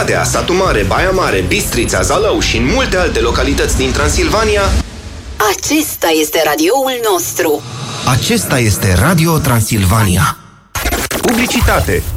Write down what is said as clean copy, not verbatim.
Oradea, Satu Mare, Baia Mare, Bistrița, Zalău și în multe alte localități din Transilvania. Acesta este radioul nostru. Acesta este Radio Transilvania. Publicitate.